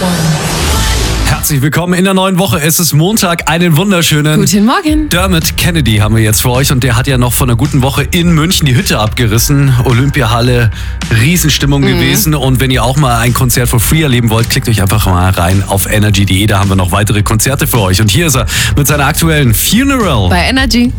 Herzlich willkommen in der neuen Woche. Es ist Montag, einen wunderschönen Guten Morgen. Dermot Kennedy haben wir jetzt für euch und der hat ja noch vor einer guten Woche in München die Hütte abgerissen. Olympiahalle, Riesenstimmung gewesen und wenn ihr auch mal ein Konzert for free erleben wollt, klickt euch einfach mal rein auf energy.de, da haben wir noch weitere Konzerte für euch und hier ist er mit seiner aktuellen Funeral. Bei Energy.